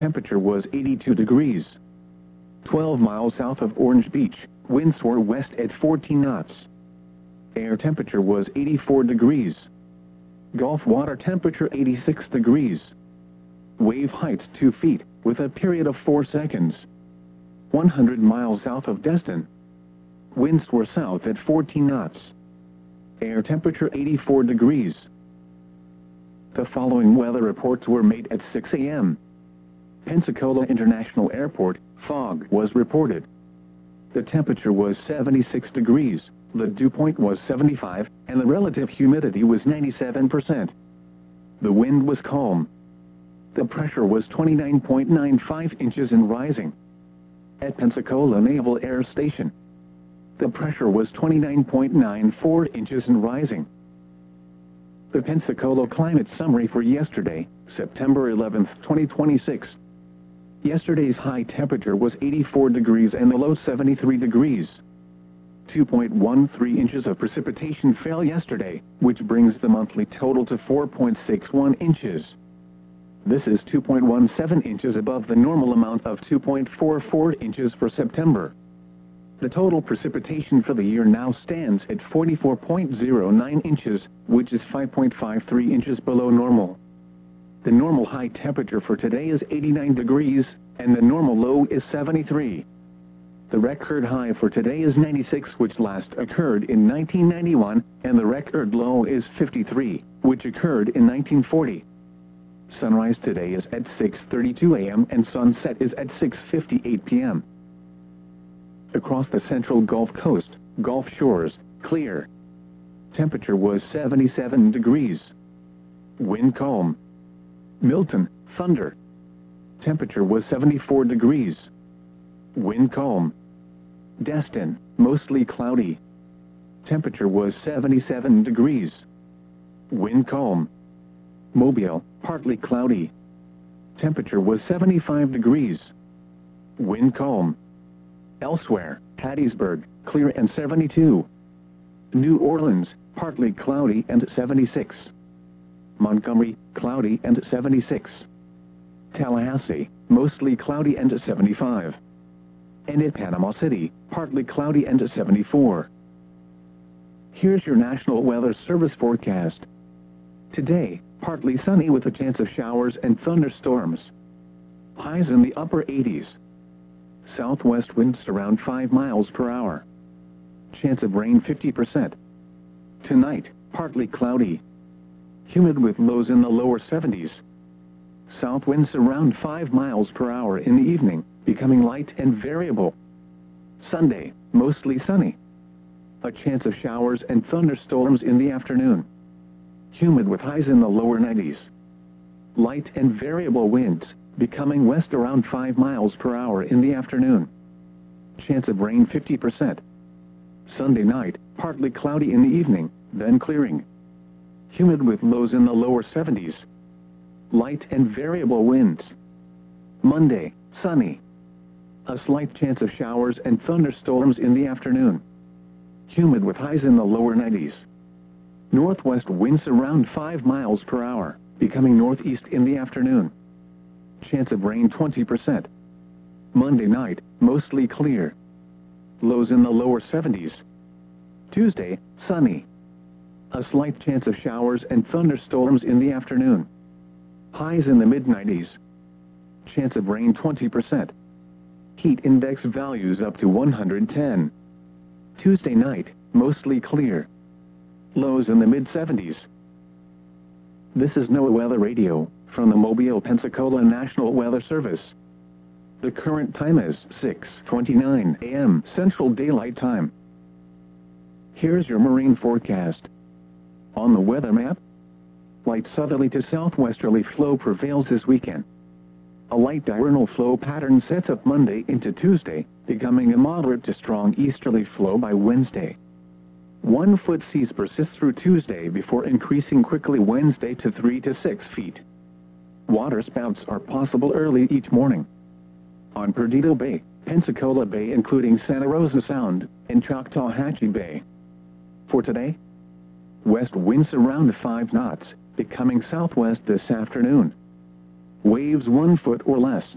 Temperature was 82 degrees. 12 miles south of Orange Beach, winds were west at 14 knots. Air temperature was 84 degrees. Gulf water temperature 86 degrees. Wave height 2 feet, with a period of 4 seconds. 100 miles south of Destin. Winds were south at 14 knots. Air temperature 84 degrees. The following weather reports were made at 6 a.m. Pensacola International Airport, fog was reported. The temperature was 76 degrees, the dew point was 75, and the relative humidity was 97%. The wind was calm. The pressure was 29.95 inches and rising. At Pensacola Naval Air Station, the pressure was 29.94 inches and rising. The Pensacola Climate Summary for yesterday, September 11, 2026. Yesterday's high temperature was 84 degrees and the low 73 degrees. 2.13 inches of precipitation fell yesterday, which brings the monthly total to 4.61 inches. This is 2.17 inches above the normal amount of 2.44 inches for September. The total precipitation for the year now stands at 44.09 inches, which is 5.53 inches below normal. The normal high temperature for today is 89 degrees, and the normal low is 73. The record high for today is 96, which last occurred in 1991, and the record low is 53, which occurred in 1940. Sunrise today is at 6:32 a.m. and sunset is at 6:58 p.m. Across the central Gulf Coast, Gulf Shores, clear. Temperature was 77 degrees. Wind calm. Milton, thunder. Temperature was 74 degrees. Wind calm. Destin, mostly cloudy. Temperature was 77 degrees. Wind calm. Mobile, partly cloudy. Temperature was 75 degrees. Wind calm. Elsewhere, Hattiesburg, clear and 72. New Orleans, partly cloudy and 76. Montgomery, cloudy and 76. Tallahassee, mostly cloudy and 75. And at Panama City, partly cloudy and 74. Here's your National Weather Service forecast. Today, partly sunny with a chance of showers and thunderstorms. Highs in the upper 80s. Southwest winds around 5 miles per hour. Chance of rain 50%. Tonight, partly cloudy. Humid with lows in the lower 70s. South winds around 5 miles per hour in the evening, becoming light and variable. Sunday, mostly sunny. A chance of showers and thunderstorms in the afternoon. Humid with highs in the lower 90s. Light and variable winds, becoming west around 5 miles per hour in the afternoon. Chance of rain 50%. Sunday night, partly cloudy in the evening, then clearing. Humid with lows in the lower 70s. Light and variable winds. Monday, sunny. A slight chance of showers and thunderstorms in the afternoon. Humid with highs in the lower 90s. Northwest winds around 5 miles per hour, becoming northeast in the afternoon. Chance of rain 20%. Monday night, mostly clear. Lows in the lower 70s. Tuesday, sunny. A slight chance of showers and thunderstorms in the afternoon. Highs in the mid-90s. Chance of rain 20%. Heat index values up to 110. Tuesday night, mostly clear. Lows in the mid-70s. This is NOAA Weather Radio, from the Mobile, Pensacola National Weather Service. The current time is 6:29 a.m. Central Daylight Time. Here's your marine forecast. On the weather map, light southerly to southwesterly flow prevails this weekend. A light diurnal flow pattern sets up Monday into Tuesday, becoming a moderate to strong easterly flow by Wednesday. 1 foot seas persist through Tuesday before increasing quickly Wednesday to 3 to 6 feet. Water spouts are possible early each morning. On Perdido Bay, Pensacola Bay including Santa Rosa Sound, and Choctawhatchee Bay. For today, west winds around 5 knots, becoming southwest this afternoon. Waves 1 foot or less.